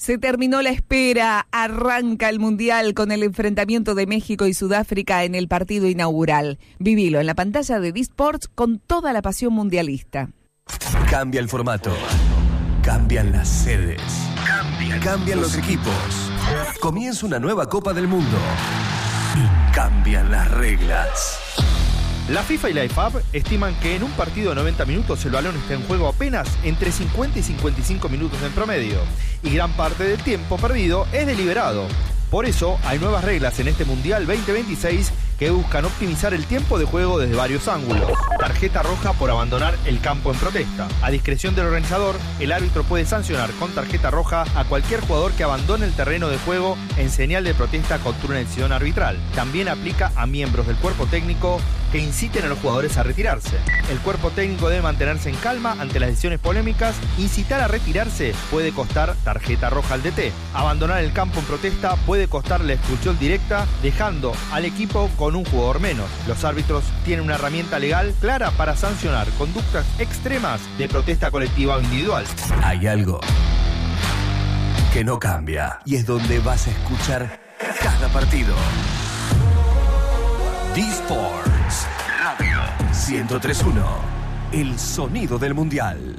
Se terminó la espera, arranca el Mundial con el enfrentamiento de México y Sudáfrica en el partido inaugural. Vivilo en la pantalla de D-Sports con toda la pasión mundialista. Cambia el formato, cambian las sedes, cambian los equipos. Comienza una nueva Copa del Mundo y cambian las reglas. La FIFA y la IFAB estiman que en un partido de 90 minutos el balón está en juego apenas entre 50 y 55 minutos en promedio, y gran parte del tiempo perdido es deliberado. Por eso hay nuevas reglas en este Mundial 2026 que buscan optimizar el tiempo de juego desde varios ángulos. Tarjeta roja por abandonar el campo en protesta. A discreción del organizador, el árbitro puede sancionar con tarjeta roja a cualquier jugador que abandone el terreno de juego en señal de protesta contra una decisión arbitral. También aplica a miembros del cuerpo técnico que inciten a los jugadores a retirarse. El cuerpo técnico debe mantenerse en calma ante las decisiones polémicas. Incitar a retirarse puede costar tarjeta roja al DT. Abandonar el campo en protesta puede costar la expulsión directa, dejando al equipo con un jugador menos. Los árbitros tienen una herramienta legal clara para sancionar conductas extremas de protesta colectiva o individual. Hay algo que no cambia y es donde vas a escuchar cada partido. D-Sports Radio 103.1, el sonido del Mundial.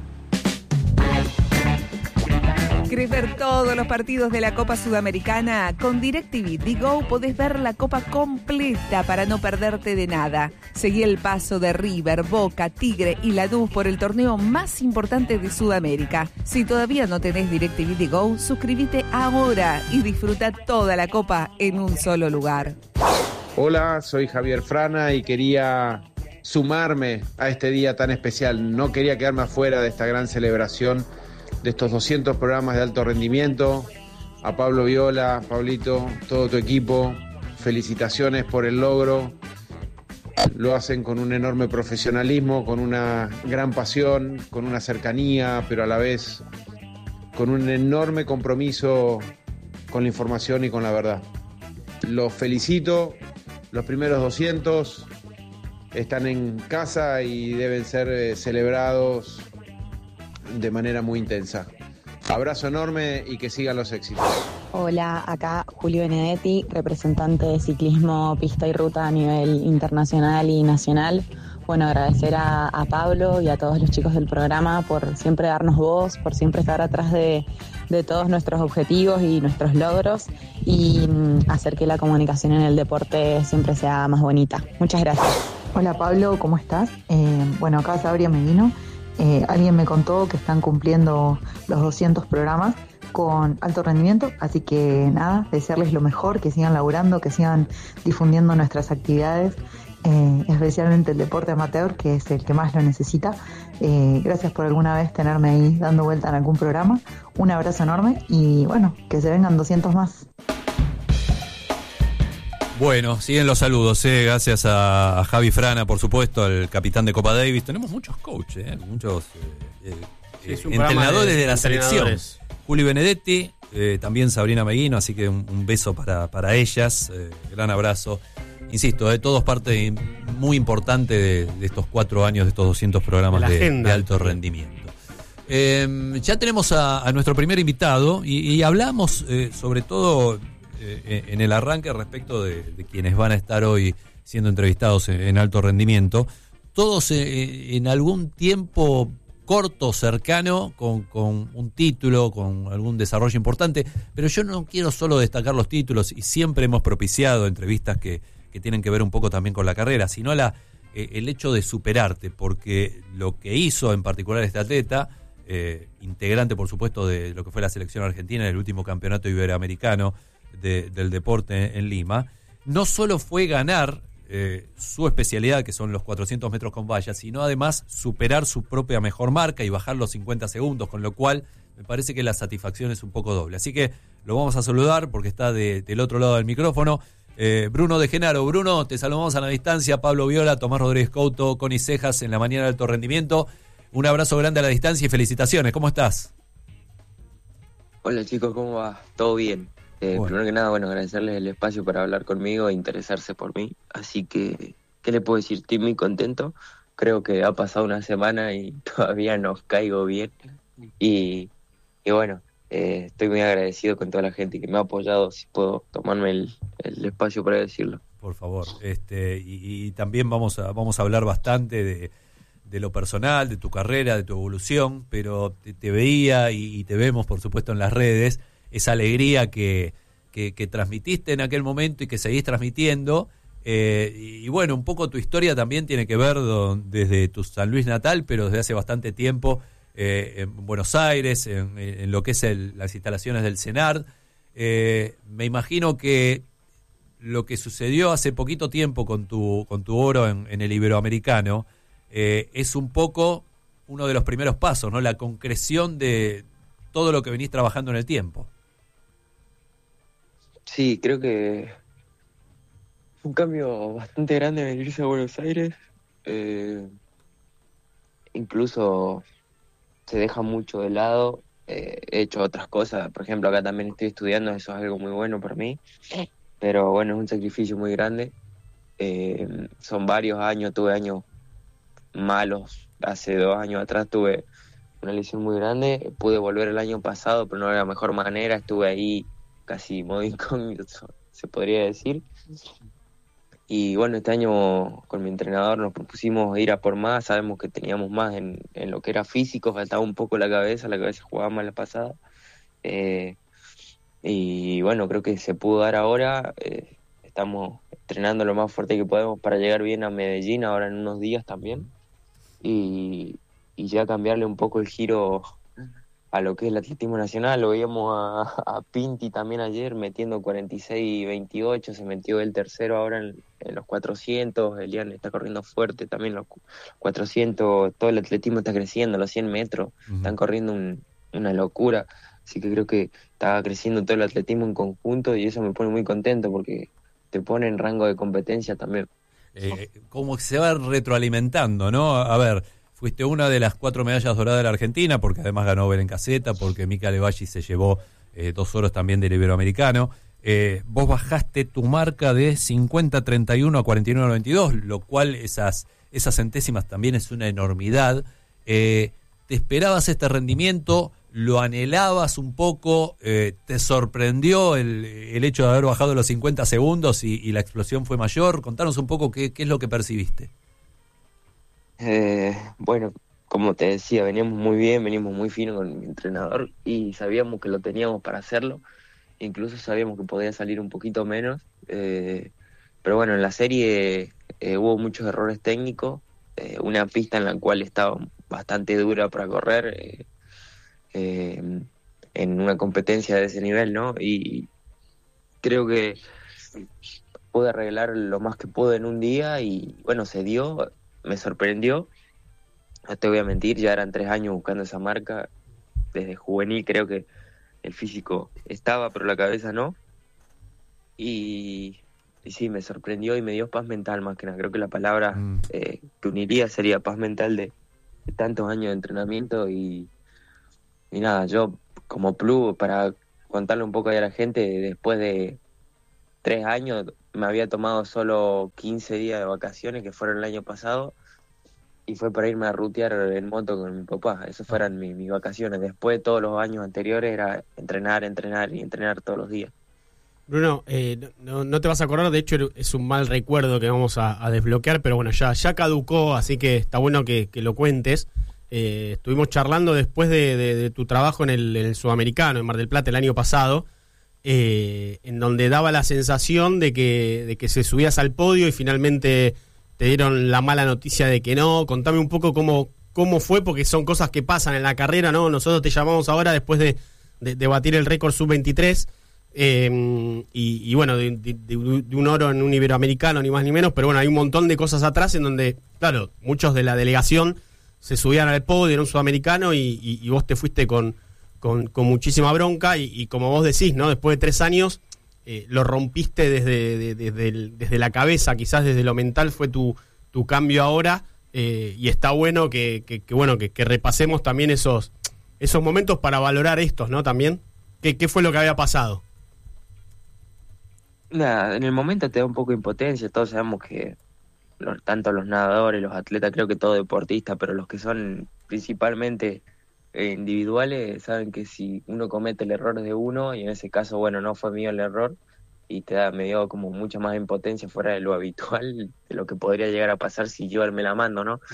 ¿Querés ver todos los partidos de la Copa Sudamericana? Con DirecTV Digo podés ver la Copa completa para no perderte de nada. Seguí el paso de River, Boca, Tigre y Lanús por el torneo más importante de Sudamérica. Si todavía no tenés DirecTV Digo, suscríbete ahora y disfruta toda la Copa en un solo lugar. Hola, soy Javier Frana y quería sumarme a este día tan especial. No quería quedarme afuera de esta gran celebración de estos 200 programas de alto rendimiento. A Pablo Viola, Pablito, todo tu equipo, felicitaciones por el logro. Lo hacen con un enorme profesionalismo, con una gran pasión, con una cercanía, pero a la vez con un enorme compromiso con la información y con la verdad. Los felicito, los primeros 200 están en casa y deben ser celebrados de manera muy intensa. Abrazo enorme y que sigan los éxitos. Hola, acá Julio Benedetti, representante de ciclismo, pista y ruta a nivel internacional y nacional. Bueno, agradecer a Pablo y a todos los chicos del programa por siempre darnos voz, por siempre estar atrás de todos nuestros objetivos y nuestros logros y hacer que la comunicación en el deporte siempre sea más bonita. Muchas gracias. Hola Pablo, ¿cómo estás? Bueno, acá Sabria Medino. Alguien me contó que están cumpliendo los 200 programas con alto rendimiento, así que nada, desearles lo mejor, que sigan laburando, que sigan difundiendo nuestras actividades, especialmente el deporte amateur, que es el que más lo necesita. Gracias por alguna vez tenerme ahí dando vuelta en algún programa. Un abrazo enorme y bueno, que se vengan 200 más. Bueno, siguen los saludos, gracias a Javi Frana, por supuesto, al capitán de Copa Davis. Tenemos muchos coaches, muchos entrenadores de la selección. Juli Benedetti, también Sabrina Meguino, así que un beso para ellas, gran abrazo. Insisto, todo es parte muy importante de estos 4 años, de estos 200 programas de alto rendimiento. Ya tenemos a nuestro primer invitado y hablamos sobre todo en el arranque respecto de quienes van a estar hoy siendo entrevistados en alto rendimiento, todos en algún tiempo corto, cercano, con un título, con algún desarrollo importante, pero yo no quiero solo destacar los títulos, y siempre hemos propiciado entrevistas que tienen que ver un poco también con la carrera, sino el hecho de superarte, porque lo que hizo en particular este atleta, integrante por supuesto de lo que fue la selección argentina en el último campeonato iberoamericano del deporte en Lima, no solo fue ganar su especialidad, que son los 400 metros con vallas, sino además superar su propia mejor marca y bajar los 50 segundos, con lo cual me parece que la satisfacción es un poco doble. Así que lo vamos a saludar porque está del otro lado del micrófono. Bruno de Genaro. Bruno, te saludamos a la distancia. Pablo Viola, Tomás Rodríguez Couto, Connie Cejas en la mañana de alto rendimiento. Un abrazo grande a la distancia y felicitaciones. ¿Cómo estás? Hola chicos, ¿cómo va? ¿Todo bien? Bueno. Primero que nada, agradecerles el espacio para hablar conmigo e interesarse por mí. Así que, ¿qué le puedo decir? Estoy muy contento. Creo que ha pasado una semana y todavía no caigo bien. Y bueno, estoy muy agradecido con toda la gente que me ha apoyado, si puedo tomarme el espacio para decirlo. Por favor, y también vamos a hablar bastante de lo personal, de tu carrera, de tu evolución, pero te veía y te vemos, por supuesto, en las redes, esa alegría que transmitiste en aquel momento y que seguís transmitiendo, y bueno, un poco tu historia también tiene que ver desde tu San Luis natal, pero desde hace bastante tiempo en Buenos Aires, en lo que es las instalaciones del CENARD. Me imagino que lo que sucedió hace poquito tiempo con tu oro en el Iberoamericano es un poco uno de los primeros pasos, ¿no? La concreción de todo lo que venís trabajando en el tiempo. Sí, creo que fue un cambio bastante grande venirse a Buenos Aires. Incluso se deja mucho de lado. He hecho otras cosas, por ejemplo, acá también estoy estudiando, eso es algo muy bueno para mí. Pero bueno, es un sacrificio muy grande. Son varios años, tuve años malos. Hace 2 años atrás tuve una lesión muy grande. Pude volver el año pasado, pero no de la mejor manera. Estuve ahí casi modo incógnito, se podría decir. Y bueno, este año con mi entrenador nos propusimos ir a por más. Sabemos que teníamos más en lo que era físico, faltaba un poco la cabeza jugaba mal la pasada. Y bueno, creo que se pudo dar ahora. Estamos entrenando lo más fuerte que podemos para llegar bien a Medellín ahora en unos días también. Y ya cambiarle un poco el giro a lo que es el atletismo nacional. Lo veíamos a Pinti también ayer metiendo 46-28, se metió el tercero ahora en los 400. Elian está corriendo fuerte también los 400. Todo el atletismo está creciendo, los 100 metros están corriendo una locura. Así que creo que está creciendo todo el atletismo en conjunto y eso me pone muy contento porque te pone en rango de competencia también. Como que se va retroalimentando, ¿no? A ver, fuiste una de las 4 medallas doradas de la Argentina, porque además ganó Belén Caseta, porque Mica Levalli se llevó 2 oros también del Iberoamericano. Vos bajaste tu marca de 50-31 a 49-92, lo cual esas centésimas también es una enormidad. ¿Te esperabas este rendimiento? ¿Lo anhelabas un poco? ¿Te sorprendió el hecho de haber bajado los 50 segundos y la explosión fue mayor? Contanos un poco qué es lo que percibiste. Bueno, como te decía, veníamos muy bien, veníamos muy fino con mi entrenador y sabíamos que lo teníamos para hacerlo. Incluso sabíamos que podía salir un poquito menos. Pero bueno, en la serie hubo muchos errores técnicos. Una pista en la cual estaba bastante dura para correr. En una competencia de ese nivel, ¿no? Y creo que pude arreglar lo más que pude en un día y bueno, se dio, me sorprendió, no te voy a mentir, ya eran 3 años buscando esa marca, desde juvenil creo que el físico estaba, pero la cabeza no, y sí, me sorprendió y me dio paz mental más que nada. Creo que la palabra que uniría sería paz mental de tantos años de entrenamiento y nada, yo como plus, para contarle un poco ahí a la gente, después de 3 años me había tomado solo 15 días de vacaciones, que fueron el año pasado, y fue para irme a rutear en moto con mi papá. Esas fueron mis vacaciones. Después de todos los años anteriores era entrenar y entrenar todos los días. Bruno, no te vas a acordar, de hecho es un mal recuerdo que vamos a desbloquear, pero bueno, ya caducó, así que está bueno que lo cuentes. Estuvimos charlando después de tu trabajo en el Sudamericano, en Mar del Plata, el año pasado, en donde daba la sensación de que se subías al podio y finalmente te dieron la mala noticia de que no. Contame un poco cómo fue, porque son cosas que pasan en la carrera, ¿no? Nosotros te llamamos ahora después de batir el récord sub-23, y bueno, de un oro en un Iberoamericano, ni más ni menos, pero bueno, hay un montón de cosas atrás en donde, claro, muchos de la delegación se subían al podio en un Sudamericano y vos te fuiste con muchísima bronca y como vos decís, ¿no? Después de 3 años lo rompiste desde la cabeza, quizás desde lo mental fue tu cambio ahora, y está bueno que repasemos también esos momentos para valorar estos, ¿no? También, ¿qué fue lo que había pasado? Nada, en el momento te da un poco de impotencia. Todos sabemos que tanto los nadadores, los atletas, creo que todo deportista, pero los que son principalmente individuales saben que si uno comete el error de uno, y en ese caso, bueno, no fue mío el error, y me dio como mucha más impotencia fuera de lo habitual, de lo que podría llegar a pasar si yo me la mando, ¿no?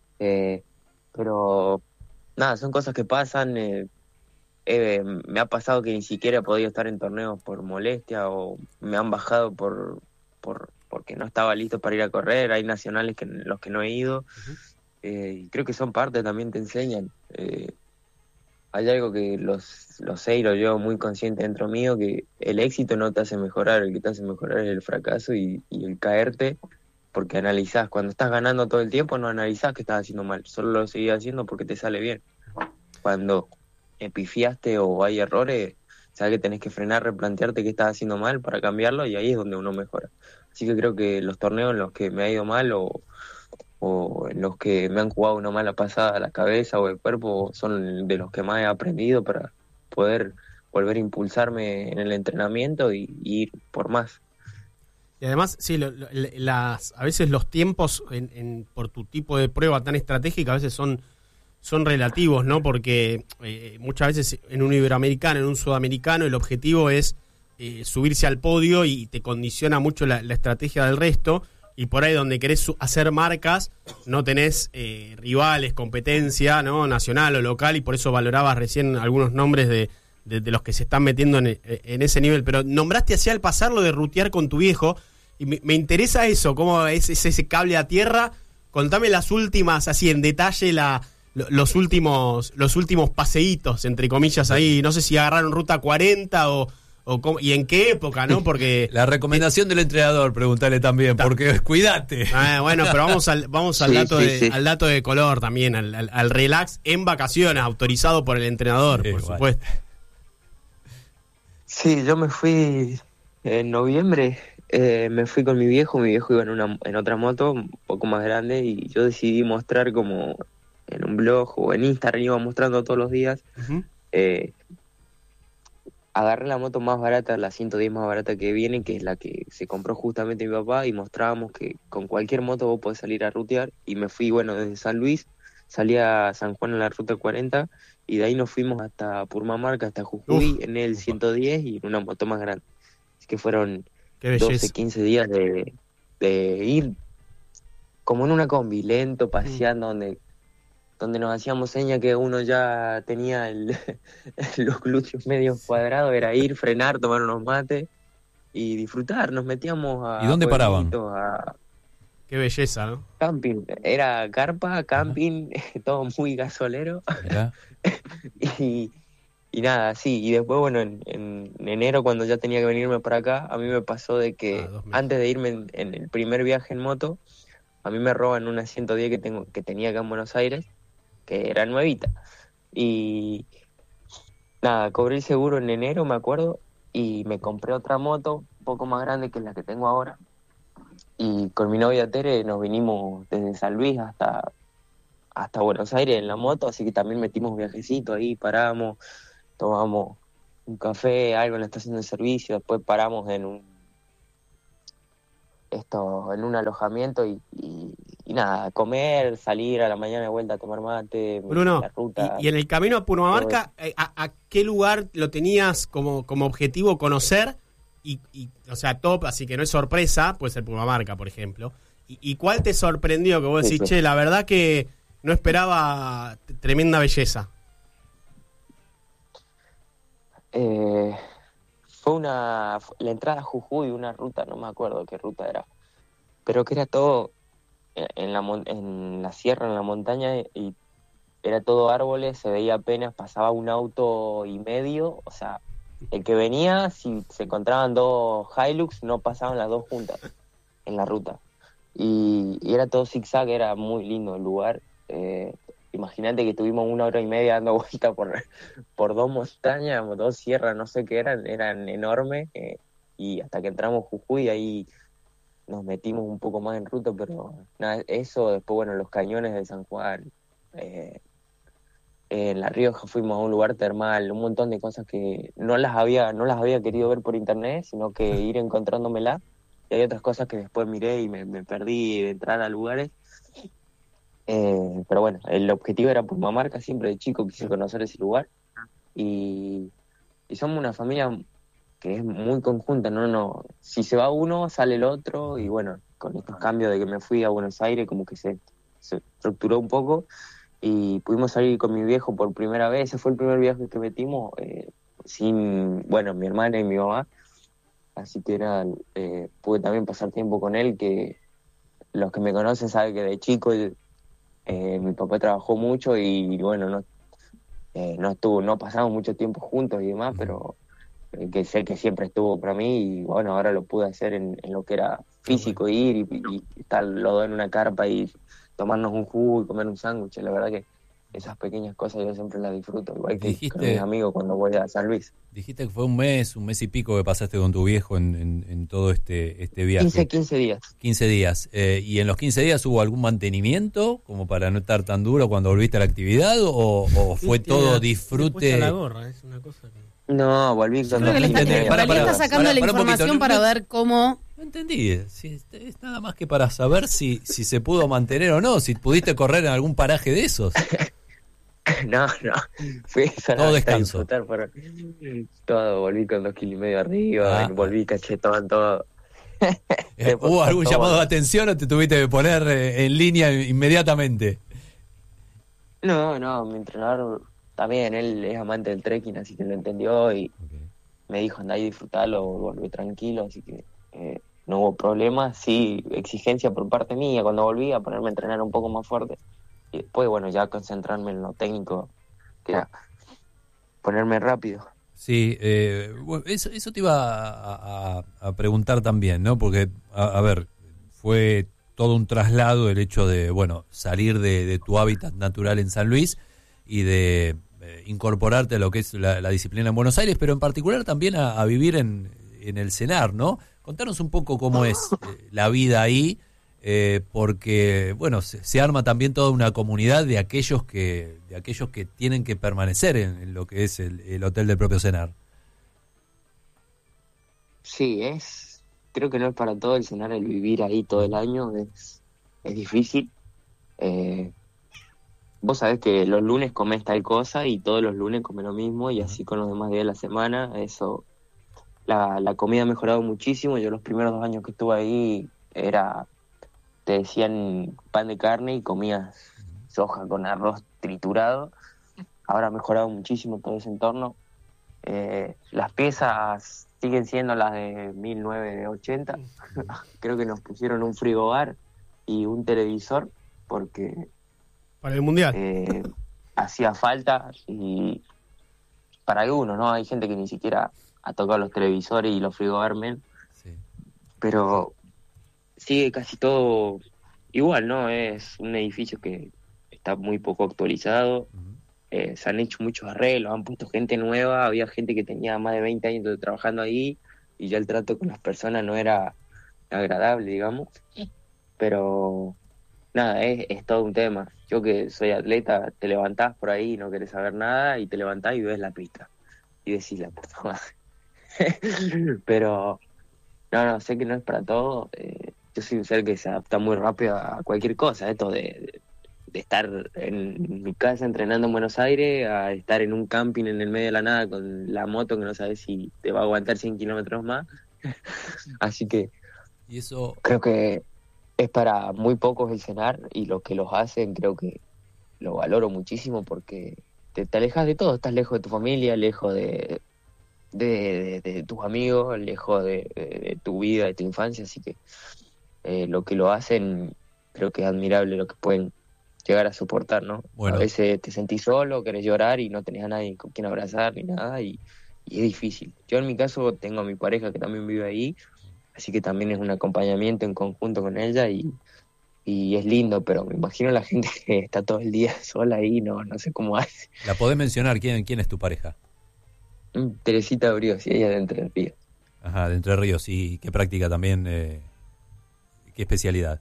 Pero nada, son cosas que pasan. Me ha pasado que ni siquiera he podido estar en torneos por molestia, o me han bajado porque no estaba listo para ir a correr. Hay nacionales en los que no he ido. Y creo que son parte, también te enseñan. Hay algo que lo sé y lo llevo muy consciente dentro mío, que el éxito no te hace mejorar, el que te hace mejorar es el fracaso y el caerte, porque analizás. Cuando estás ganando todo el tiempo no analizás que estás haciendo mal, solo lo seguís haciendo porque te sale bien. Cuando pifiaste o hay errores, sabes que tenés que frenar, replantearte qué estás haciendo mal para cambiarlo, y ahí es donde uno mejora. Así que creo que los torneos en los que me ha ido mal o en los que me han jugado una mala pasada a la cabeza o el cuerpo son de los que más he aprendido para poder volver a impulsarme en el entrenamiento y ir por más. Y además, sí, a veces los tiempos por tu tipo de prueba tan estratégica a veces son relativos, ¿no? Porque muchas veces en un iberoamericano, en un sudamericano, el objetivo es subirse al podio y te condiciona mucho la estrategia del resto. Y por ahí donde querés hacer marcas, no tenés rivales, competencia, ¿no? Nacional o local, y por eso valorabas recién algunos nombres de los que se están metiendo en ese nivel. Pero nombraste así al pasar lo de rutear con tu viejo, y me interesa eso, cómo es ese cable a tierra. Contame las últimas, así en detalle, los últimos paseitos, entre comillas, ahí. No sé si agarraron ruta 40 o y en qué época, ¿no? Porque la recomendación del entrenador, pregúntale también, porque cuídate. Bueno, pero vamos al dato de color también, al relax en vacaciones, autorizado por el entrenador, por supuesto. Sí, yo me fui en noviembre, me fui con mi viejo iba en otra moto un poco más grande, y yo decidí mostrar como en un blog o en Instagram, iba mostrando todos los días. Agarré la moto más barata, la 110 más barata que viene, que es la que se compró justamente mi papá, y mostrábamos que con cualquier moto vos podés salir a rutear. Y me fui, desde San Luis, salí a San Juan en la ruta 40, y de ahí nos fuimos hasta Purmamarca, hasta Jujuy, en el 110 y en una moto más grande. Así que fueron 12, 15 días de ir como en una combi, lento, paseando, donde nos hacíamos seña que uno ya tenía los glúteos medio cuadrados, era ir, frenar, tomar unos mates y disfrutar. Nos metíamos a... ¿Y dónde paraban? Qué belleza, ¿no? Camping, era carpa, camping, todo muy gasolero. y nada, sí, y después, en enero, cuando ya tenía que venirme para acá, a mí me pasó de que antes de irme en el primer viaje en moto, a mí me roban una 110 que tenía acá en Buenos Aires, que era nuevita, y nada, cobré el seguro en enero, me acuerdo, y me compré otra moto un poco más grande que la que tengo ahora, y con mi novia Tere nos vinimos desde San Luis hasta Buenos Aires en la moto, así que también metimos viajecitos ahí, paramos, tomamos un café, algo en la estación de servicio, después paramos en un alojamiento y nada, comer, salir a la mañana de vuelta a tomar mate, Bruno, la ruta. Y en el camino a Purmamarca, ¿a qué lugar lo tenías como objetivo conocer? Y o sea, top, así que no es sorpresa, puede ser Purmamarca, por ejemplo. ¿Y cuál te sorprendió? Que vos decís, che, la verdad que no esperaba tremenda belleza. Fue la entrada a Jujuy, una ruta, no me acuerdo qué ruta era, pero que era todo en la sierra, en la montaña, y era todo árboles, se veía apenas, pasaba un auto y medio, o sea, el que venía, si se encontraban dos Hilux, no pasaban las dos juntas en la ruta, y era todo zigzag, era muy lindo el lugar. Imagínate que tuvimos 1 hora y media dando vuelta por dos montañas, dos sierras, no sé qué eran enormes, y hasta que entramos a Jujuy, ahí nos metimos un poco más en ruta, pero nada, eso, después, los cañones de San Juan, en La Rioja fuimos a un lugar termal, un montón de cosas que no las había querido ver por internet, sino que ir encontrándomelas, y hay otras cosas que después miré y me perdí de entrar a lugares. Pero bueno, el objetivo era Purmamarca, siempre de chico quise conocer ese lugar. Y somos una familia que es muy conjunta, no, si se va uno, sale el otro, y bueno, con estos cambios de que me fui a Buenos Aires, como que se estructuró un poco, y pudimos salir con mi viejo por primera vez. Ese fue el primer viaje que metimos, sin, bueno, mi hermana y mi mamá, así que pude también pasar tiempo con él, que los que me conocen saben que de chico mi papá trabajó mucho, y bueno, no pasamos mucho tiempo juntos y demás, pero que sé que siempre estuvo para mí, y bueno, ahora lo pude hacer en lo que era físico, ir y estar los dos en una carpa y tomarnos un jugo y comer un sándwich. La verdad que esas pequeñas cosas yo siempre las disfruto, igual que con mis amigos cuando voy a San Luis. Dijiste que fue un mes y pico que pasaste con tu viejo en todo este viaje. 15 días. 15 días. ¿Y en los 15 días hubo algún mantenimiento como para no estar tan duro cuando volviste a la actividad, o fue todo disfrute? La gorra, es una cosa que... No, volví con... Creo que le está sacando la información para ver cómo... No entendí. Si es nada más que para saber si se pudo mantener o no, si pudiste correr en algún paraje de esos. No. Fui todo descanso. Todo, volví con 2,5 kilos arriba, volví cachetón, todo. ¿Hubo algún llamado de atención o te tuviste que poner en línea inmediatamente? No, mi entrenador también, él es amante del trekking, así que lo entendió y me dijo, andá y disfrutalo, volví tranquilo, así que no hubo problema. Sí, exigencia por parte mía cuando volví a ponerme a entrenar un poco más fuerte, y después, bueno, ya concentrarme en lo técnico, que era ponerme rápido. Sí, eso te iba a preguntar también, ¿no? Porque, a ver, fue todo un traslado el hecho de, bueno, salir de tu hábitat natural en San Luis y de incorporarte a lo que es la disciplina en Buenos Aires, pero en particular también a vivir en el CENAR, ¿no? Contanos un poco cómo es la vida ahí, porque, bueno, se arma también toda una comunidad de aquellos que tienen que permanecer en lo que es el hotel del propio CENAR. Sí, creo que no es para todo el CENAR el vivir ahí todo el año, es difícil. Vos sabés que los lunes comés tal cosa y todos los lunes comés lo mismo, y así con los demás días de la semana. Eso, la comida ha mejorado muchísimo. Yo los primeros 2 años que estuve ahí te decían pan de carne y comías soja con arroz triturado. Ahora ha mejorado muchísimo todo ese entorno. Las piezas siguen siendo las de 1980. Creo que nos pusieron un frigobar y un televisor porque... Para el Mundial. Hacía falta, y para algunos, ¿no? Hay gente que ni siquiera ha tocado los televisores y los frigobarmen. Sí. Pero sigue casi todo igual, ¿no? Es un edificio que está muy poco actualizado. Se han hecho muchos arreglos, han puesto gente nueva, había gente que tenía más de 20 años trabajando ahí y ya el trato con las personas no era agradable, digamos. Pero nada, es todo un tema. Yo que soy atleta, te levantás por ahí y no querés saber nada, y te levantás y ves la pista y decís, la puta madre. Pero no, sé que no es para todo. Yo soy un ser que se adapta muy rápido a cualquier cosa. Esto de estar en mi casa entrenando en Buenos Aires a estar en un camping en el medio de la nada con la moto que no sabes si te va a aguantar 100 kilómetros más. Así que y eso... creo que es para muy pocos el CENAR, y los que los hacen creo que lo valoro muchísimo, porque te alejas de todo, estás lejos de tu familia, lejos de tus amigos, lejos de tu vida, de tu infancia, así que lo que lo hacen creo que es admirable lo que pueden llegar a soportar, ¿no? Bueno. A veces te sentís solo, querés llorar y no tenés a nadie con quien abrazar ni nada, y es difícil. Yo en mi caso tengo a mi pareja que también vive ahí, así que también es un acompañamiento en conjunto con ella, y es lindo, pero me imagino la gente que está todo el día sola ahí, no sé cómo hace. ¿La podés mencionar? ¿Quién es tu pareja? Teresita Brios, y ella de Entre Ríos. Ajá, de Entre Ríos. ¿Y qué práctica también? ¿Qué especialidad?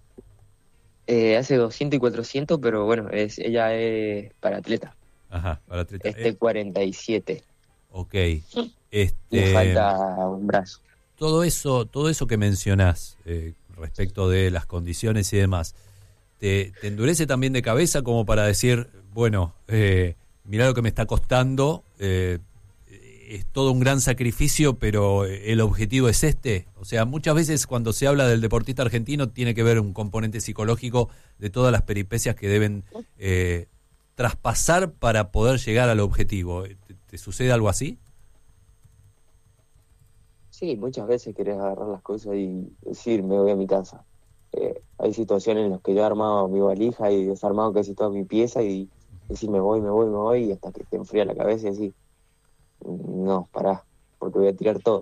Hace 200 y 400, pero bueno, ella es para atleta. Ajá, para atleta. 47. Ok. Le falta un brazo. Todo eso que mencionás respecto de las condiciones y demás, te endurece también de cabeza como para decir, bueno, mirá lo que me está costando, es todo un gran sacrificio, pero el objetivo es este. O sea, muchas veces cuando se habla del deportista argentino tiene que ver un componente psicológico de todas las peripecias que deben traspasar para poder llegar al objetivo. ¿Te sucede algo así? Sí, muchas veces querés agarrar las cosas y decir, me voy a mi casa. Hay situaciones en las que yo he armado mi valija y desarmado casi toda mi pieza y decir, me voy, y hasta que te enfría la cabeza y decir, no, pará, porque voy a tirar todo.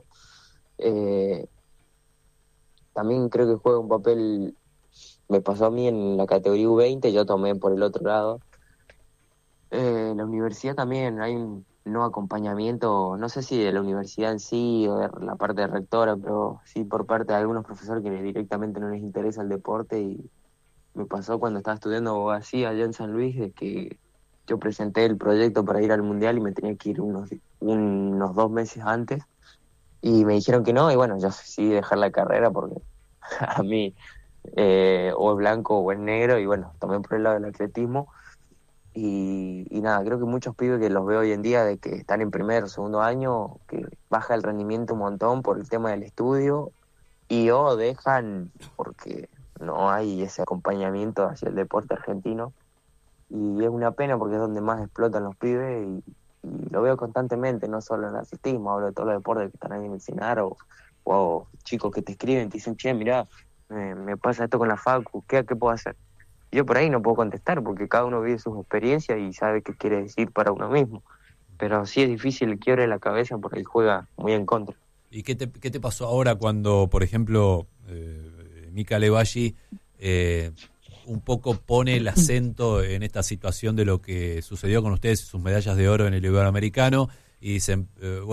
También creo que juega un papel, me pasó a mí en la categoría U20, yo tomé por el otro lado. En la universidad también hay un no acompañamiento, no sé si de la universidad en sí o de la parte de rectora, pero sí por parte de algunos profesores que directamente no les interesa el deporte. Y me pasó cuando estaba estudiando abogacía allá en San Luis, de que yo presenté el proyecto para ir al mundial y me tenía que ir unos 2 meses antes y me dijeron que no, y bueno, yo decidí dejar la carrera porque a mí o es blanco o es negro, y bueno, tomé por el lado del atletismo. Y nada, creo que muchos pibes que los veo hoy en día de que están en primer o segundo año, que baja el rendimiento un montón por el tema del estudio o dejan porque no hay ese acompañamiento hacia el deporte argentino, y es una pena porque es donde más explotan los pibes y lo veo constantemente, no solo en el atletismo, hablo de todos los deportes que están ahí en el CINAR o chicos que te escriben, te dicen, che, mirá, me pasa esto con la facu, ¿qué puedo hacer? Yo por ahí no puedo contestar porque cada uno vive sus experiencias y sabe qué quiere decir para uno mismo. Pero sí es difícil, el quiebre de la cabeza porque él juega muy en contra. ¿Y qué te pasó ahora cuando, por ejemplo, Mika Levalli un poco pone el acento en esta situación de lo que sucedió con ustedes, sus medallas de oro en el Iberoamericano, y dicen,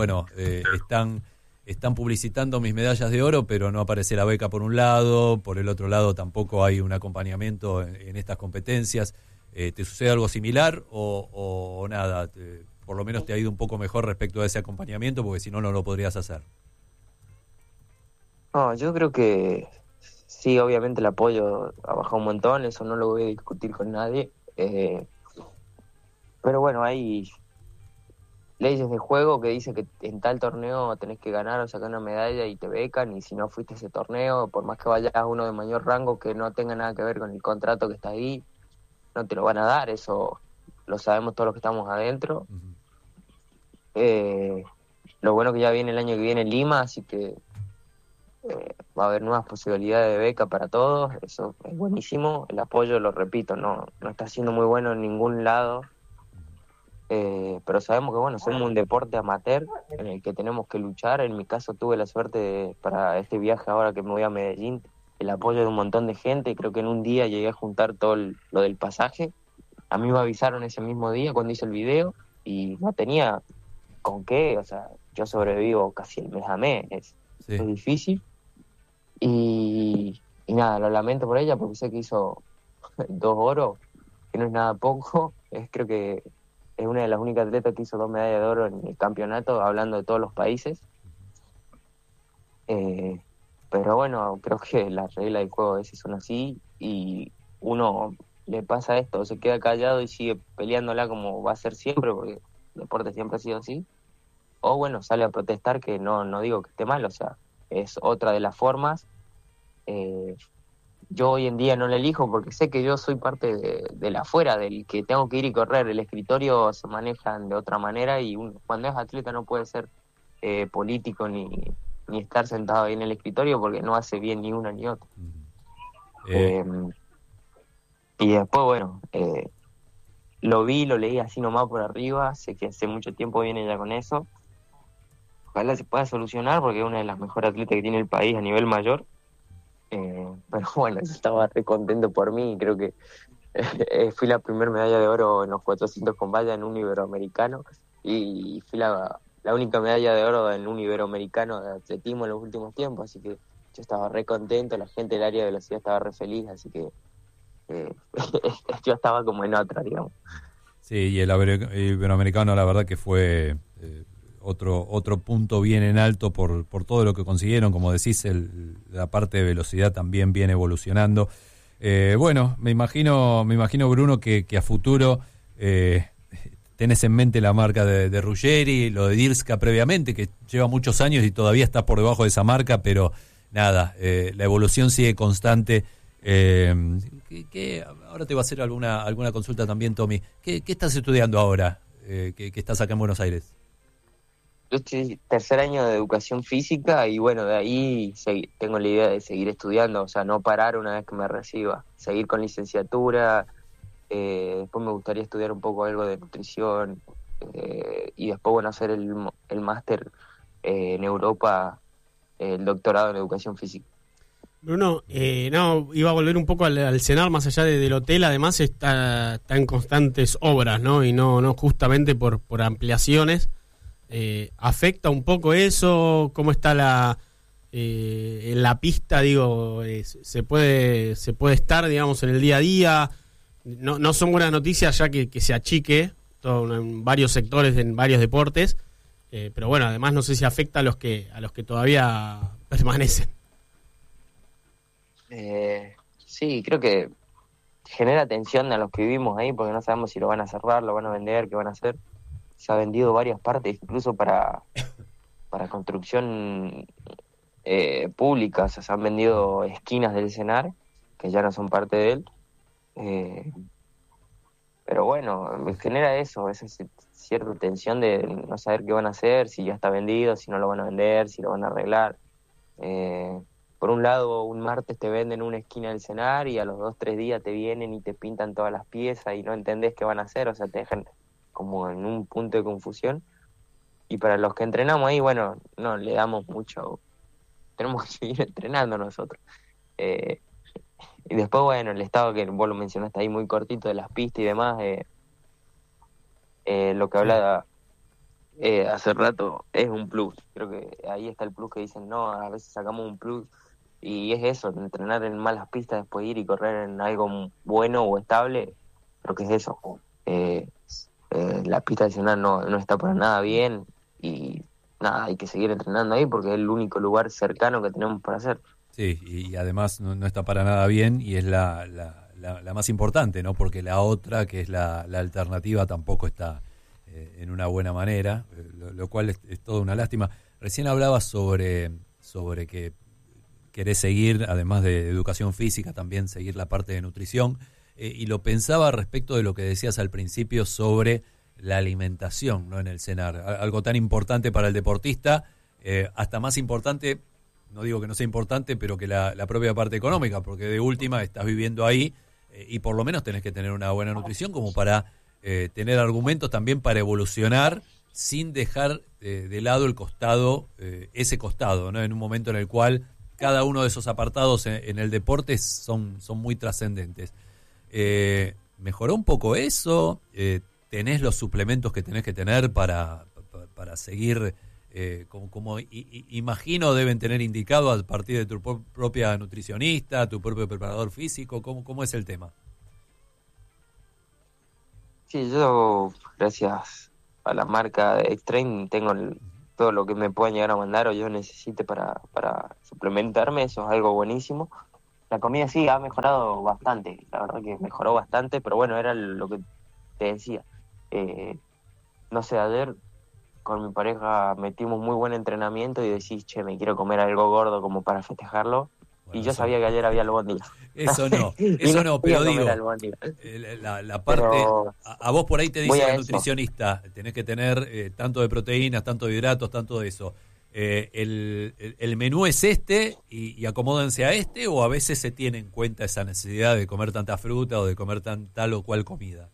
están publicitando mis medallas de oro, pero no aparece la beca por un lado, por el otro lado tampoco hay un acompañamiento en estas competencias? ¿Te sucede algo similar o nada? Por lo menos te ha ido un poco mejor respecto a ese acompañamiento, porque si no, no lo podrías hacer. No, yo creo que sí, obviamente el apoyo ha bajado un montón, eso no lo voy a discutir con nadie. Pero bueno, hay leyes de juego que dice que en tal torneo tenés que ganar o sacar una medalla y te becan, y si no fuiste a ese torneo, por más que vayas a uno de mayor rango que no tenga nada que ver con el contrato que está ahí, no te lo van a dar, eso lo sabemos todos los que estamos adentro. Lo bueno que ya viene el año que viene en Lima, así que va a haber nuevas posibilidades de beca para todos, eso es buenísimo. El apoyo, lo repito, no está siendo muy bueno en ningún lado. Pero sabemos que bueno, somos un deporte amateur en el que tenemos que luchar. En mi caso tuve la suerte para este viaje ahora que me voy a Medellín, el apoyo de un montón de gente. Creo que en un día llegué a juntar todo lo del pasaje. A mí me avisaron ese mismo día cuando hice el video y no tenía con qué, o sea, yo sobrevivo casi el mes a mes, es difícil. Y nada, lo lamento por ella porque sé que hizo 2 oros, que no es nada poco. Creo que es una de las únicas atletas que hizo 2 medallas de oro en el campeonato, hablando de todos los países. Pero bueno, creo que las reglas del juego a veces son así y uno le pasa esto, se queda callado y sigue peleándola como va a ser siempre, porque el deporte siempre ha sido así. O bueno, sale a protestar, que no digo que esté mal, o sea, es otra de las formas. Yo hoy en día no la elijo porque sé que yo soy parte de la afuera, del que tengo que ir y correr. El escritorio se manejan de otra manera y uno, cuando es atleta, no puede ser político ni estar sentado ahí en el escritorio porque no hace bien ni una ni otra. Y después, bueno, lo leí así nomás por arriba, sé que hace mucho tiempo viene ya con eso. Ojalá se pueda solucionar porque es una de las mejores atletas que tiene el país a nivel mayor. Pero bueno, yo estaba re contento por mí y creo que fui la primera medalla de oro en los 400 con valla en un iberoamericano y fui la única medalla de oro en un iberoamericano de atletismo en los últimos tiempos, así que yo estaba re contento, la gente del área de velocidad estaba re feliz, así que yo estaba como en otra, digamos. Sí, y el iberoamericano la verdad que fue otro punto bien en alto por todo lo que consiguieron, como decís, la parte de velocidad también viene evolucionando. Bueno, me imagino Bruno, que a futuro tenés en mente la marca de Ruggeri, lo de Dirska previamente, que lleva muchos años y todavía está por debajo de esa marca, pero nada, la evolución sigue constante. Ahora te voy a hacer alguna consulta también, Tommy. ¿Qué estás estudiando ahora, que estás acá en Buenos Aires? Yo estoy tercer año de educación física y bueno, de ahí tengo la idea de seguir estudiando, o sea, no parar una vez que me reciba, seguir con licenciatura, después me gustaría estudiar un poco algo de nutrición y después, bueno, hacer el máster en Europa, el doctorado en educación física. Bruno, iba a volver un poco al cenar, más allá del hotel, además está en constantes obras, ¿no? Y no justamente por ampliaciones. ¿Afecta un poco eso? ¿Cómo está en la pista? Digo, se puede estar, digamos, en el día a día. No son buenas noticias ya que se achique todo en varios sectores, en varios deportes, pero bueno, además no sé si afecta a los que todavía permanecen. Sí, creo que genera tensión a los que vivimos ahí, porque no sabemos si lo van a cerrar, lo van a vender, qué van a hacer. Se ha vendido varias partes, incluso para construcción pública. O sea, se han vendido esquinas del CENAR, que ya no son parte de él. Pero bueno, me genera esa cierta tensión de no saber qué van a hacer, si ya está vendido, si no lo van a vender, si lo van a arreglar. Por un lado, un martes te venden una esquina del CENAR y a los 2-3 días te vienen y te pintan todas las piezas y no entendés qué van a hacer, o sea, te dejan como en un punto de confusión. Y para los que entrenamos ahí, bueno, no le damos mucho, tenemos que seguir entrenando nosotros. Y después, bueno, el estado que vos lo mencionaste ahí muy cortito de las pistas y demás, lo que hablaba hace rato es un plus. Creo que ahí está el plus que dicen, no, a veces sacamos un plus y es eso, entrenar en malas pistas, después ir y correr en algo bueno o estable. Creo que es eso. La pista adicional no está para nada bien y nada, hay que seguir entrenando ahí porque es el único lugar cercano que tenemos para hacer. Sí, y además no está para nada bien y es la más importante, ¿no? Porque la otra, que es la alternativa, tampoco está en una buena manera, lo cual es toda una lástima. Recién hablabas sobre que querés seguir, además de educación física, también seguir la parte de nutrición, y lo pensaba respecto de lo que decías al principio sobre la alimentación, ¿no? En el CENAR, algo tan importante para el deportista, hasta más importante, no digo que no sea importante, pero que la propia parte económica, porque de última estás viviendo ahí y por lo menos tenés que tener una buena nutrición como para tener argumentos también para evolucionar sin dejar de lado el costado, ese costado, ¿no? En un momento en el cual cada uno de esos apartados en el deporte son muy trascendentes. ¿Mejoró un poco eso? ¿Tenés los suplementos que tenés que tener para seguir, como imagino deben tener indicado a partir de tu propia nutricionista, tu propio preparador físico? ¿Cómo es el tema? Sí, yo, gracias a la marca de X-Train, tengo todo lo que me puedan llegar a mandar o yo necesite para suplementarme, eso es algo buenísimo. La comida sí ha mejorado bastante, la verdad que mejoró bastante, pero bueno, era lo que te decía. No sé, ayer con mi pareja metimos muy buen entrenamiento y decís, che, me quiero comer algo gordo como para festejarlo. Bueno, y yo sabía que ayer había albóndigas. Eso no, pero digo, la parte, pero a vos por ahí te dice el nutricionista, tenés que tener tanto de proteínas, tanto de hidratos, tanto de eso. El menú es y acomódense a o a veces se tiene en cuenta esa necesidad de comer tanta fruta o de comer tal o cual comida.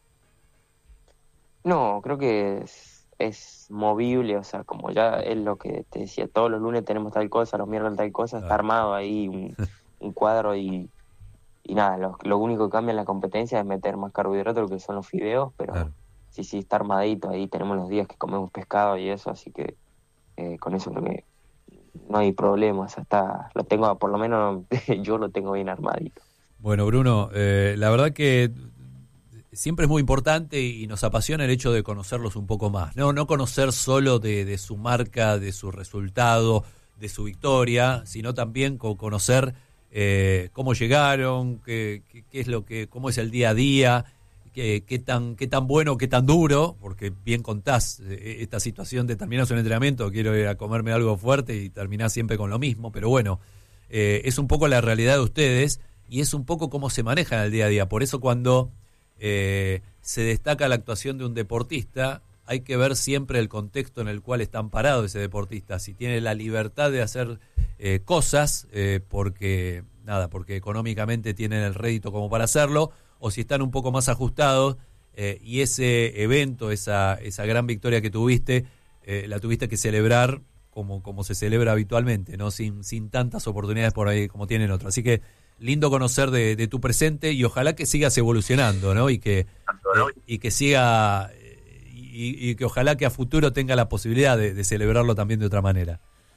No, creo que es movible, o sea, como ya es lo que te decía, todos los lunes tenemos tal cosa, los miércoles tal cosa, está armado ahí un cuadro y nada, lo único que cambia en la competencia es meter más carbohidratos, que son los fideos, pero sí, está armadito, ahí tenemos los días que comemos pescado y eso, así que con eso creo que no hay problemas, lo tengo, por lo menos yo lo tengo bien armadito. Bueno, Bruno, la verdad que siempre es muy importante y nos apasiona el hecho de conocerlos un poco más. No conocer solo de su marca, de su resultado, de su victoria, sino también conocer cómo llegaron, qué es lo que, cómo es el día a día, qué tan bueno, qué tan duro, porque bien contás esta situación de terminás un entrenamiento, quiero ir a comerme algo fuerte y terminás siempre con lo mismo, pero bueno, es un poco la realidad de ustedes y es un poco cómo se manejan el día a día. Por eso cuando se destaca la actuación de un deportista, hay que ver siempre el contexto en el cual está parado ese deportista, si tiene la libertad de hacer cosas porque económicamente tienen el rédito como para hacerlo, o si están un poco más ajustados y ese evento, esa gran victoria que tuviste, la tuviste que celebrar como se celebra habitualmente, ¿no? Sin tantas oportunidades por ahí como tienen otros. Así que lindo conocer de tu presente y ojalá que sigas evolucionando, ¿no? Y que siga y que ojalá que a futuro tenga la posibilidad de celebrarlo también de otra manera.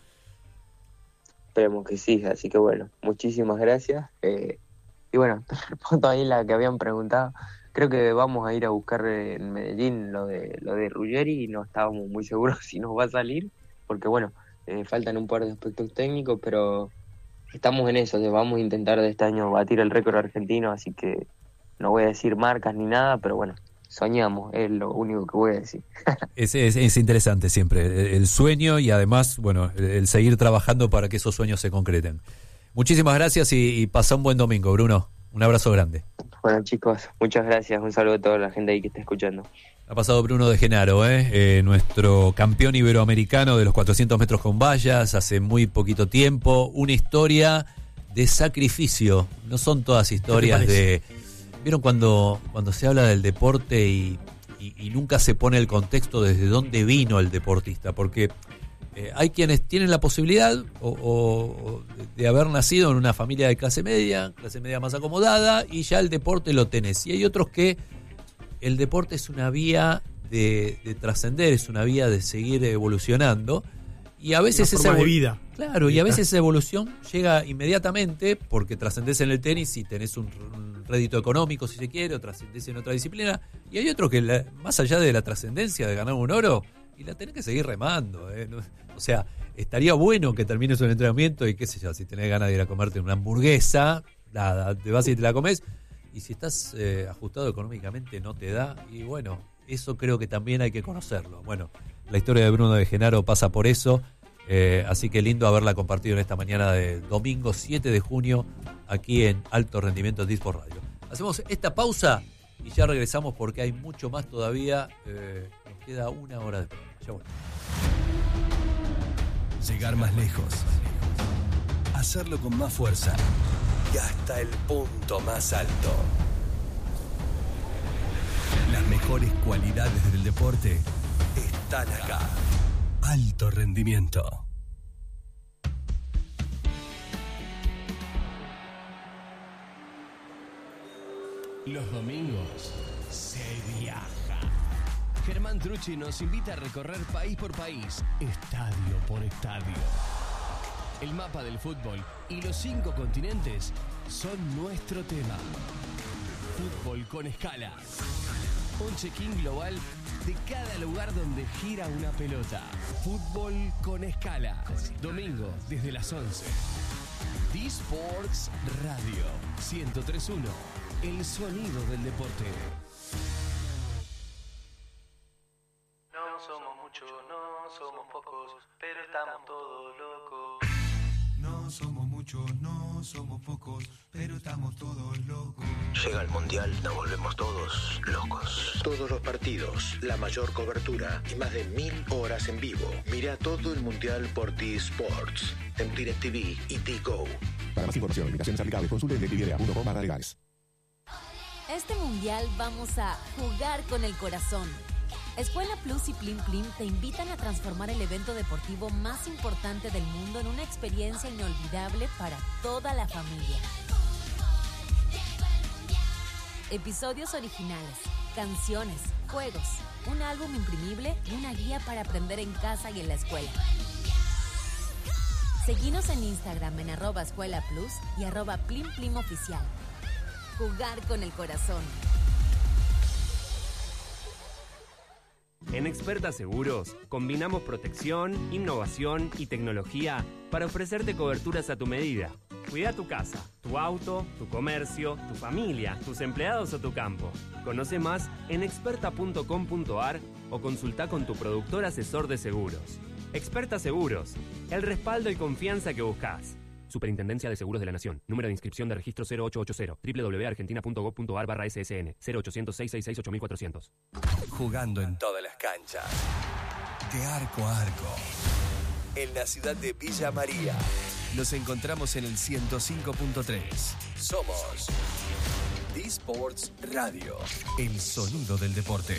Esperemos que sí, así que bueno, muchísimas gracias. Y bueno, te respondo ahí la que habían preguntado. Creo que vamos a ir a buscar en Medellín lo de Ruggeri y no estábamos muy seguros si nos va a salir, porque bueno, faltan un par de aspectos técnicos, pero estamos en eso, vamos a intentar de este año batir el récord argentino, así que no voy a decir marcas ni nada, pero bueno, soñamos, es lo único que voy a decir. Es interesante siempre el sueño y además, bueno, el seguir trabajando para que esos sueños se concreten. Muchísimas gracias y pasa un buen domingo, Bruno. Un abrazo grande. Bueno, chicos, muchas gracias. Un saludo a toda la gente ahí que está escuchando. Ha pasado Bruno de Genaro, nuestro campeón iberoamericano de los 400 metros con vallas hace muy poquito tiempo. Una historia de sacrificio. No son todas historias de... ¿Vieron cuando se habla del deporte y nunca se pone el contexto desde dónde vino el deportista? Porque hay quienes tienen la posibilidad o de haber nacido en una familia de clase media más acomodada, y ya el deporte lo tenés. Y hay otros que el deporte es una vía de trascender, es una vía de seguir evolucionando. Y a veces esa vida. Claro, y a veces esa evolución llega inmediatamente porque trascendés en el tenis y tenés un rédito económico, si se quiere, o trascendés en otra disciplina. Y hay otro que, más allá de la trascendencia de ganar un oro, y la tenés que seguir remando. O sea, estaría bueno que termines un entrenamiento y qué sé yo, si tenés ganas de ir a comerte una hamburguesa, nada, te vas y te la comes. Y si estás ajustado económicamente no te da. Y bueno, eso creo que también hay que conocerlo. Bueno, la historia de Bruno de Genaro pasa por eso. Así que lindo haberla compartido en esta mañana de domingo 7 de junio aquí en Alto Rendimiento de Disport Radio. Hacemos esta pausa y ya regresamos porque hay mucho más todavía. Nos queda una hora de programa. Ya bueno. Llegar más lejos, hacerlo con más fuerza y hasta el punto más alto. Las mejores cualidades del deporte están acá. Alto Rendimiento. Los domingos se viaja. Germán Trucci nos invita a recorrer país por país, estadio por estadio. El mapa del fútbol y los 5 continentes son nuestro tema. Fútbol con escala. Un check-in global de cada lugar donde gira una pelota. Fútbol con escala. Domingo desde las 11. D-Sports Radio 103.1. El sonido del deporte. No somos muchos, no somos pocos, pero estamos todos locos. No somos muchos, no somos pocos, pero estamos todos locos. Llega el Mundial, nos volvemos todos locos. Todos los partidos, la mayor cobertura y más de 1000 horas en vivo. Mira todo el Mundial por D-Sports, en DirecTV y D-Go. Para más información, limitaciones aplicables, consulte DirecTV.com/legales. Este Mundial vamos a jugar con el corazón. Escuela Plus y Plim Plim te invitan a transformar el evento deportivo más importante del mundo en una experiencia inolvidable para toda la familia. Episodios originales, canciones, juegos, un álbum imprimible y una guía para aprender en casa y en la escuela. Seguinos en Instagram en @escuelaplus y @PlimPlimOficial. Jugar con el corazón. En Experta Seguros, combinamos protección, innovación y tecnología para ofrecerte coberturas a tu medida. Cuida tu casa, tu auto, tu comercio, tu familia, tus empleados o tu campo. Conoce más en experta.com.ar o consulta con tu productor asesor de seguros. Experta Seguros, el respaldo y confianza que buscas. Superintendencia de Seguros de la Nación. Número de inscripción de registro 0880. www.argentina.gov.ar/ssn. 0800-666-8400. Jugando en todas las canchas. De arco a arco. En la ciudad de Villa María. Nos encontramos en el 105.3. Somos D-Sports Radio. El sonido del deporte.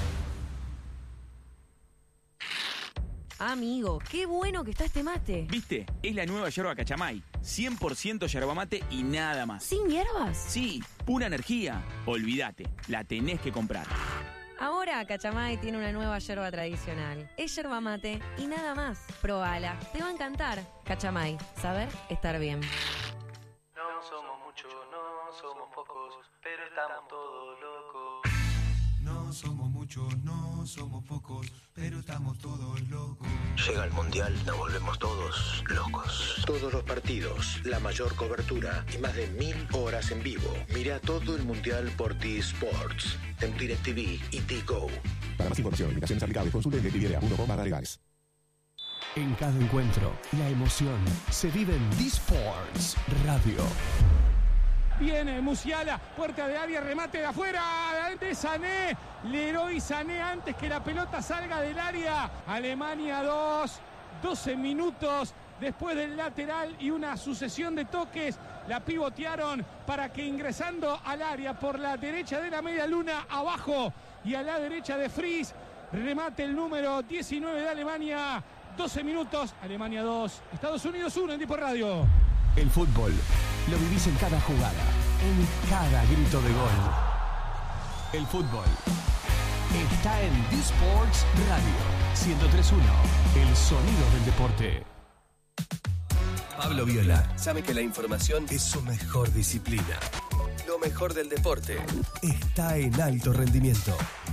Amigo, qué bueno que está este mate. ¿Viste? Es la nueva yerba Cachamay. 100% yerba mate y nada más. ¿Sin hierbas? Sí, pura energía. Olvídate, la tenés que comprar. Ahora Cachamay tiene una nueva yerba tradicional. Es yerba mate y nada más. Probala, te va a encantar. Cachamay, saber estar bien. No somos muchos, no somos pocos, pero estamos todos locos. No somos muchos, no somos pocos, pero estamos todos locos. Llega el Mundial, nos volvemos todos locos. Todos los partidos, la mayor cobertura y más de 1000 horas en vivo. Mira todo el Mundial por T-Sports, en DirecTV y T-Go. Para más información y limitaciones aplicables, consulte DirecTV.com/legales. En cada encuentro, la emoción se vive en D-Sports Radio. Viene Musiala, puerta de área, remate de afuera, de Sané, Leroy Sané antes que la pelota salga del área. Alemania 2, 12 minutos después del lateral y una sucesión de toques. La pivotearon para que ingresando al área por la derecha de la media luna abajo y a la derecha de Fries, remate el número 19 de Alemania. 12 minutos, Alemania 2, Estados Unidos 1 en Tipo Radio. El fútbol lo vivís en cada jugada, en cada grito de gol. El fútbol está en D-Sports Radio 103.1, el sonido del deporte. Pablo Viola sabe que la información es su mejor disciplina. Lo mejor del deporte está en alto rendimiento.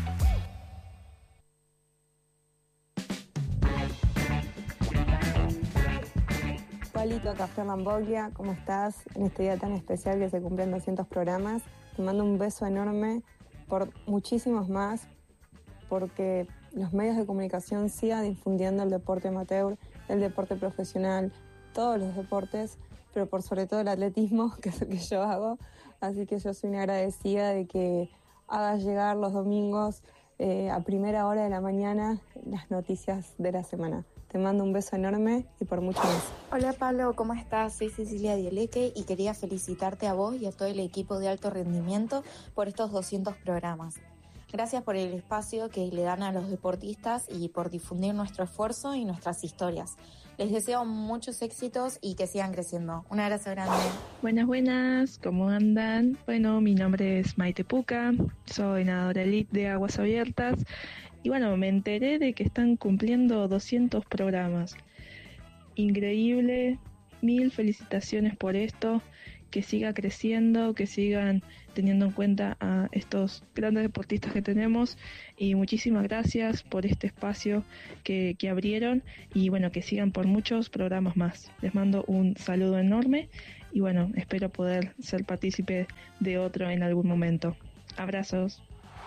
Palito, acá Fernán Boglia, ¿cómo estás? En este día tan especial que se cumplen 200 programas, te mando un beso enorme por muchísimos más, porque los medios de comunicación sigan difundiendo el deporte amateur, el deporte profesional, todos los deportes, pero por sobre todo el atletismo, que es lo que yo hago, así que yo soy una agradecida de que hagas llegar los domingos a primera hora de la mañana las noticias de la semana. Te mando un beso enorme y por mucho más. Hola Pablo, ¿cómo estás? Soy Cecilia Dieleque y quería felicitarte a vos y a todo el equipo de Alto Rendimiento por estos 200 programas. Gracias por el espacio que le dan a los deportistas y por difundir nuestro esfuerzo y nuestras historias. Les deseo muchos éxitos y que sigan creciendo. Un abrazo grande. Buenas, ¿cómo andan? Bueno, mi nombre es Maite Puca, soy nadadora elite de aguas abiertas y bueno, me enteré de que están cumpliendo 200 programas. Increíble, 1000 felicitaciones por esto, que siga creciendo, que sigan teniendo en cuenta a estos grandes deportistas que tenemos y muchísimas gracias por este espacio que abrieron y bueno, que sigan por muchos programas más. Les mando un saludo enorme y bueno, espero poder ser partícipe de otro en algún momento. Abrazos.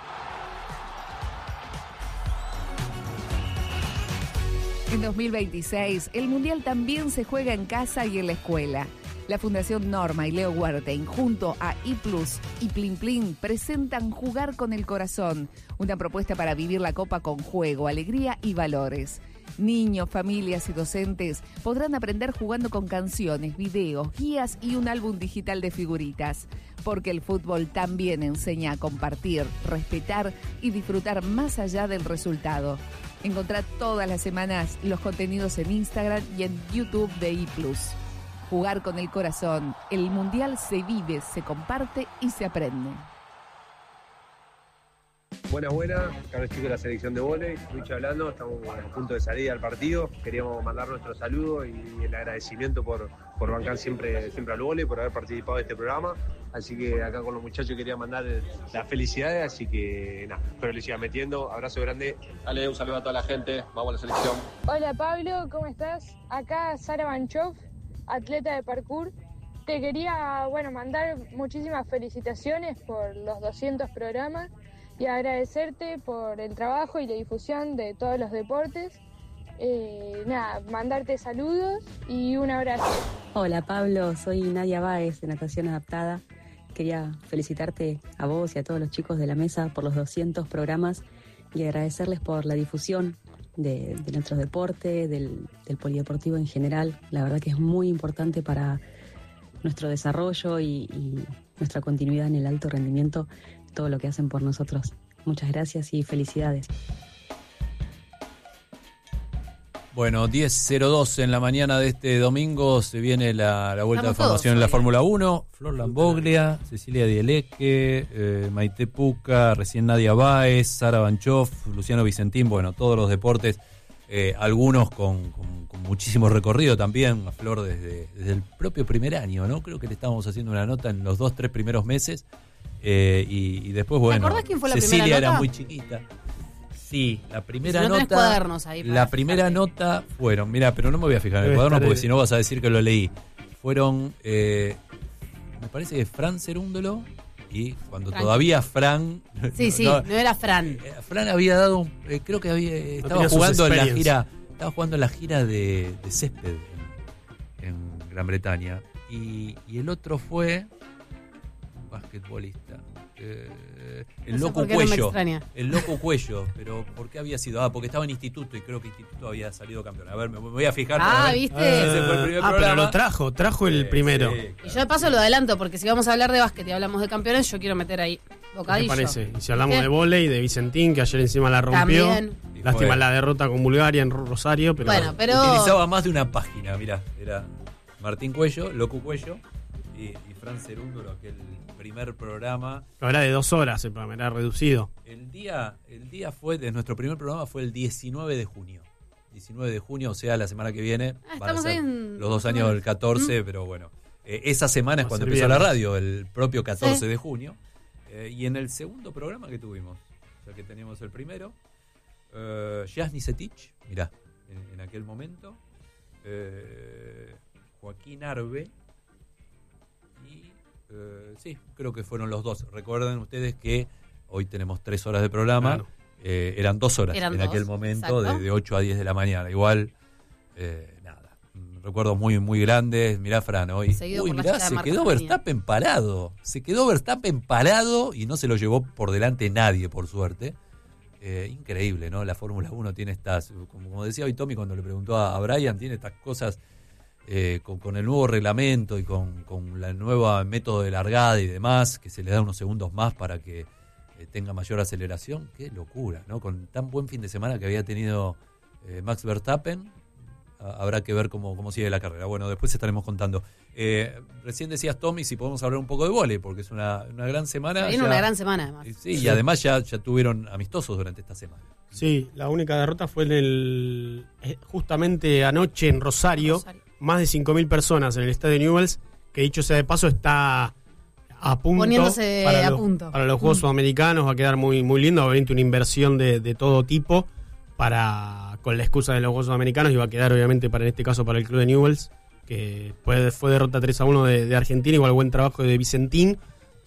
En 2026, el Mundial también se juega en casa y en la escuela. La Fundación Norma y Leo Huertein, junto a iPlus y Plin Plin, presentan Jugar con el Corazón, una propuesta para vivir la Copa con juego, alegría y valores. Niños, familias y docentes podrán aprender jugando con canciones, videos, guías y un álbum digital de figuritas. Porque el fútbol también enseña a compartir, respetar y disfrutar más allá del resultado. Encontrá todas las semanas los contenidos en Instagram y en YouTube de iPlus. Jugar con el corazón. El Mundial se vive, se comparte y se aprende. Buenas, cabros chicos de la selección de vóley, Lucho hablando, estamos a punto de salir al partido. Queríamos mandar nuestro saludo y el agradecimiento por bancar siempre al vóley, por haber participado de este programa. Así que acá con los muchachos quería mandar las felicidades, así que nada, espero les siga metiendo. Abrazo grande. Dale, un saludo a toda la gente, vamos a la selección. Hola Pablo, ¿cómo estás? Acá Sara Banchov, atleta de parkour. Te quería, mandar muchísimas felicitaciones por los 200 programas y agradecerte por el trabajo y la difusión de todos los deportes. Mandarte saludos y un abrazo. Hola Pablo, soy Nadia Báez de Natación Adaptada. Quería felicitarte a vos y a todos los chicos de la mesa por los 200 programas y agradecerles por la difusión de nuestros deportes, del polideportivo en general. La verdad que es muy importante para nuestro desarrollo y nuestra continuidad en el alto rendimiento, todo lo que hacen por nosotros. Muchas gracias y felicidades. Bueno, 10:02 en la mañana de este domingo se viene la vuelta de formación en la Fórmula 1. Flor Lamboglia, Cecilia Dieleque, Maite Puca, recién Nadia Báez, Sara Banchoff, Luciano Vicentín, bueno, todos los deportes, algunos con muchísimo recorrido también, a Flor desde el propio primer año, ¿no? Creo que le estábamos haciendo una nota en los 2-3 primeros meses y después, bueno, ¿te acordás quién fue la Cecilia primera nota? Era muy chiquita. Sí, la primera si no nota. cuadernos ahí La primera nota fueron, mira, pero no me voy a fijar en el cuaderno porque si no vas a decir que lo leí. Fueron, me parece que Fran Cerúndolo y cuando todavía Fran. Sí, no era Fran. Fran había dado, creo que estaba jugando en la gira de césped en Gran Bretaña y el otro fue un basquetbolista. El Loco Cuello. El Loco Cuello. Pero ¿por qué había sido? Porque estaba en instituto y creo que instituto había salido campeón. A ver, me voy a fijar. ¿Viste? Ese fue el primer programa. Pero lo trajo el primero. Sí, Y yo de paso lo adelanto, porque si vamos a hablar de básquet y hablamos de campeones, yo quiero meter ahí bocadillo. ¿Qué parece? Y si hablamos de vóley, de Vicentín, que ayer encima la rompió. También. Lástima la derrota con Bulgaria en Rosario. Pero utilizaba más de una página, mirá. Era Martín Cuello, Loco Cuello y Fran Cerúndolo, aquel primer programa. Era de 2 horas el programa, era reducido. El día fue, de nuestro primer programa fue el 19 de junio. 19 de junio, o sea, la semana que viene. Van a ser los 2 años del 14, pero bueno. Esa semana es cuando empezó la radio, el propio 14 de junio. Y en el segundo programa que tuvimos, o sea que teníamos el primero, Jasny Setich, mirá, en aquel momento, Joaquín Arbe, sí, creo que fueron los dos. Recuerden ustedes que hoy tenemos 3 horas de programa. Claro. Eran 2 horas en aquel momento, de 8 a 10 de la mañana. Igual, nada. Recuerdos muy, muy grandes. Mirá, Fran, hoy. Mirá, se quedó Verstappen parado. Se quedó Verstappen parado y no se lo llevó por delante nadie, por suerte. Increíble, ¿no? La Fórmula 1 tiene estas, como decía hoy Tommy cuando le preguntó a Brian, tiene estas cosas. Con el nuevo reglamento y con el nuevo método de largada y demás, que se le da unos segundos más para que tenga mayor aceleración. Qué locura, ¿no? Con tan buen fin de semana que había tenido Max Verstappen, habrá que ver cómo sigue la carrera. Bueno, después estaremos contando. Recién decías, Tommy, si podemos hablar un poco de vóley, porque es una gran semana. Viene una gran semana, además. Sí, y además ya tuvieron amistosos durante esta semana. Sí, la única derrota fue justamente anoche en Rosario. Más de 5.000 personas en el estadio Newell's, que dicho sea de paso está a punto. Poniéndose a punto. Para los Juegos Sudamericanos va a quedar muy, muy lindo. Obviamente una inversión de todo tipo con la excusa de los Juegos Sudamericanos, y va a quedar obviamente en este caso para el club de Newell's, que fue derrota 3-1 de Argentina, igual buen trabajo de Vicentín.